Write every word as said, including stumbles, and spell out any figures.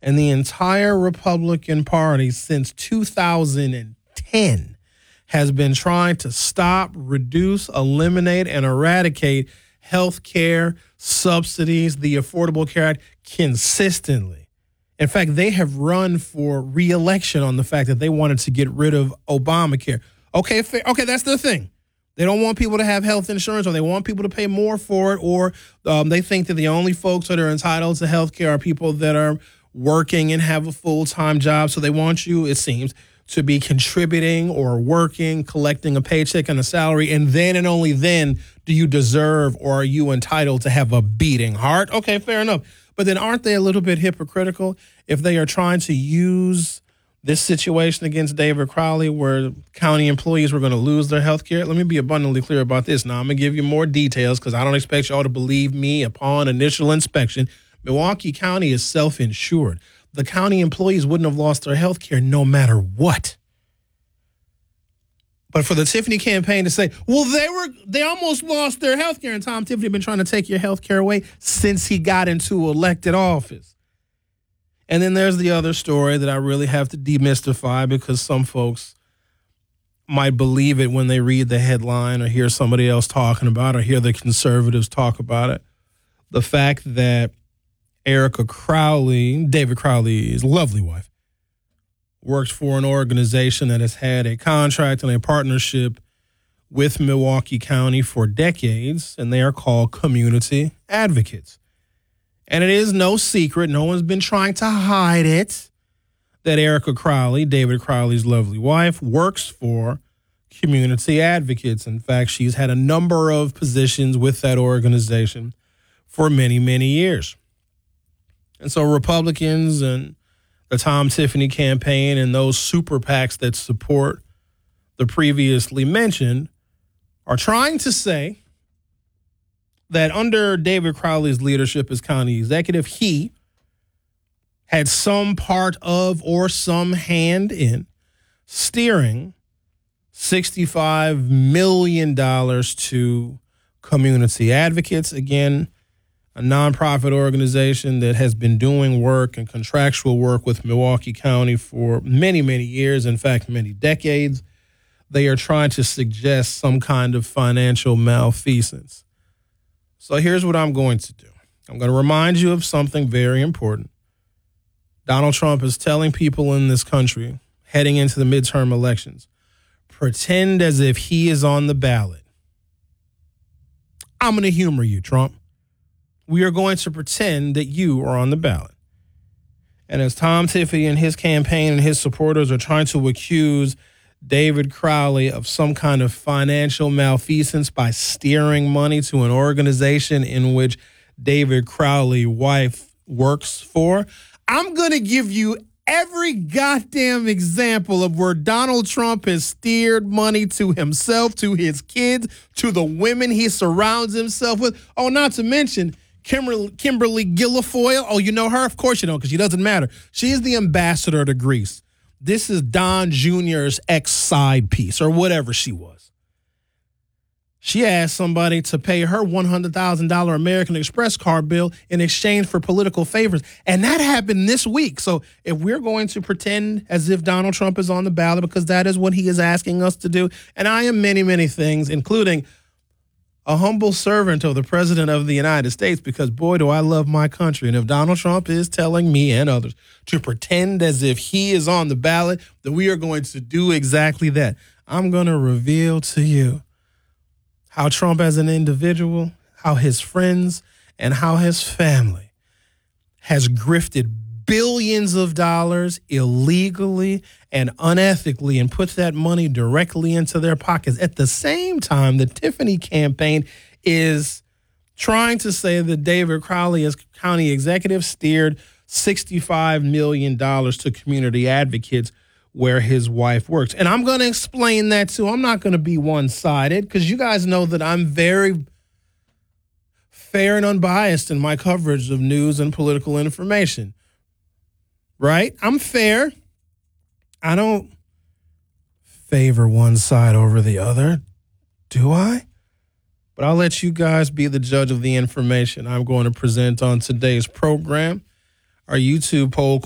And the entire Republican Party since two thousand ten has been trying to stop, reduce, eliminate, and eradicate health care subsidies, the Affordable Care Act, consistently. In fact, they have run for re-election on the fact that they wanted to get rid of Obamacare. Okay, fair. Okay, that's the thing. They don't want people to have health insurance, or they want people to pay more for it, or um, they think that the only folks that are entitled to health care are people that are working and have a full-time job. So they want you, it seems, to be contributing or working, collecting a paycheck and a salary, and then and only then do you deserve or are you entitled to have a beating heart. Okay, fair enough. But then aren't they a little bit hypocritical if they are trying to use this situation against David Crowley where county employees were going to lose their health care? Let me be abundantly clear about this. Now, I'm going to give you more details because I don't expect y'all to believe me upon initial inspection. Milwaukee County is self-insured. The county employees wouldn't have lost their health care no matter what. But for the Tiffany campaign to say, well, they were they almost lost their health care, and Tom Tiffany has been trying to take your health care away since he got into elected office. And then there's the other story that I really have to demystify because some folks might believe it when they read the headline or hear somebody else talking about it or hear the conservatives talk about it. The fact that Erica Crowley, David Crowley's lovely wife, works for an organization that has had a contract and a partnership with Milwaukee County for decades, and they are called Community Advocates. And it is no secret, no one's been trying to hide it, that Erica Crowley, David Crowley's lovely wife, works for Community Advocates. In fact, she's had a number of positions with that organization for many, many years. And so Republicans and the Tom Tiffany campaign and those super PACs that support the previously mentioned are trying to say that under David Crowley's leadership as county executive, he had some part of or some hand in steering sixty-five million dollars to Community Advocates. Again, a nonprofit organization that has been doing work and contractual work with Milwaukee County for many, many years, in fact, many decades. They are trying to suggest some kind of financial malfeasance. So here's what I'm going to do. I'm going to remind you of something very important. Donald Trump is telling people in this country, heading into the midterm elections, pretend as if he is on the ballot. I'm going to humor you, Trump. We are going to pretend that you are on the ballot. And as Tom Tiffany and his campaign and his supporters are trying to accuse David Crowley of some kind of financial malfeasance by steering money to an organization in which David Crowley's wife works for, I'm going to give you every goddamn example of where Donald Trump has steered money to himself, to his kids, to the women he surrounds himself with. Oh, not to mention Kimberly, Kimberly Guilfoyle. Oh, you know her? Of course you don't, because she doesn't matter. She is the ambassador to Greece. This is Don Junior's ex-side piece, or whatever she was. She asked somebody to pay her one hundred thousand dollars American Express card bill in exchange for political favors. And that happened this week. So if we're going to pretend as if Donald Trump is on the ballot, because that is what he is asking us to do, and I am many, many things, including a humble servant of the President of the United States, because, boy, do I love my country. And if Donald Trump is telling me and others to pretend as if he is on the ballot, then we are going to do exactly that. I'm going to reveal to you how Trump as an individual, how his friends, and how his family has grifted billions of dollars illegally and unethically and put that money directly into their pockets. At the same time, the Tiffany campaign is trying to say that David Crowley, as county executive, steered sixty-five million dollars to Community Advocates where his wife works. And I'm going to explain that too. I'm not going to be one-sided, because you guys know that I'm very fair and unbiased in my coverage of news and political information. Right? I'm fair. I don't favor one side over the other, do I? But I'll let you guys be the judge of the information I'm going to present on today's program. Our YouTube poll